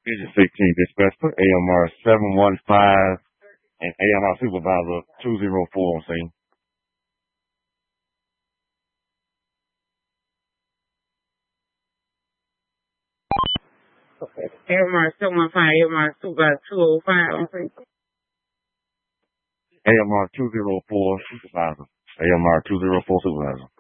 Division 16 dispatch, put AMR 715 and AMR supervisor 204 on scene. Okay. AMR 715, AMR supervisor 205 on scene. AMR 204 supervisor. AMR 204 supervisor.